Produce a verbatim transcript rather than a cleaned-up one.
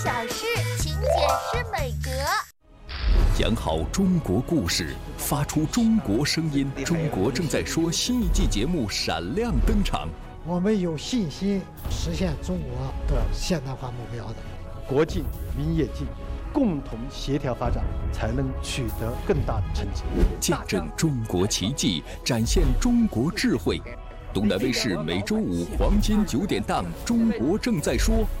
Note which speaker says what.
Speaker 1: 小事，请解释美格。
Speaker 2: 讲好中国故事，发出中国声音。中国正在说新一季节目闪亮登场。
Speaker 3: 我们有信心实现中国的现代化目标的。
Speaker 4: 国进民也进，共同协调发展，才能取得更大的成绩。
Speaker 2: 见证中国奇迹，展现中国智慧。东南卫视每周五黄金九点档《中国正在说》。